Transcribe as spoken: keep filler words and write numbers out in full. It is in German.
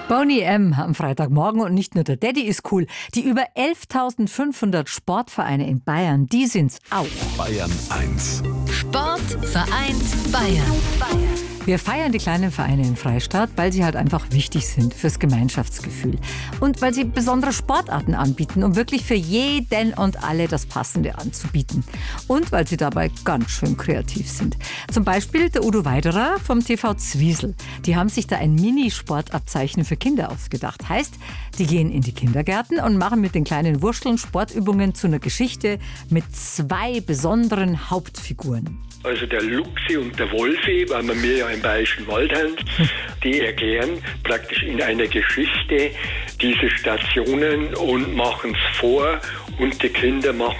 Boney M. am Freitagmorgen und nicht nur der Daddy ist cool. Die über elftausendfünfhundert Sportvereine in Bayern, die sind's auch. Bayern eins. Sport vereint Bayern. Wir feiern die kleinen Vereine im Freistaat, weil sie halt einfach wichtig sind fürs Gemeinschaftsgefühl. Und weil sie besondere Sportarten anbieten, um wirklich für jeden und alle das Passende anzubieten. Und weil sie dabei ganz schön kreativ sind. Zum Beispiel der Udo Weiderer vom T V Zwiesel. Die haben sich da ein Mini-Sportabzeichen für Kinder ausgedacht. Heißt, die gehen in die Kindergärten und machen mit den kleinen Wursteln Sportübungen zu einer Geschichte mit zwei besonderen Hauptfiguren. Also der Luchsi und der Wolfi, weil wir mir ja im Bayerischen Wald haben, die erklären praktisch in einer Geschichte diese Stationen und machen es vor und die Kinder machen